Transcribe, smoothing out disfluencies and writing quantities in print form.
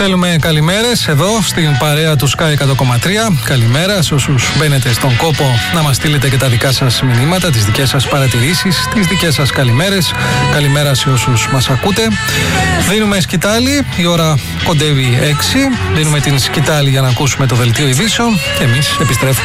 Στέλνουμε καλημέρες εδώ στην παρέα του Sky 100,3. Καλημέρα σε όσους μπαίνετε στον κόπο να μας στείλετε και τα δικά σας μηνύματα, τις δικές σας παρατηρήσεις, τις δικές σας καλημέρες. Καλημέρα σε όσους μας ακούτε. Δίνουμε σκητάλη, η ώρα κοντεύει 6. Δίνουμε την σκητάλη για να ακούσουμε το δελτίο ειδήσεων και εμείς επιστρέφουμε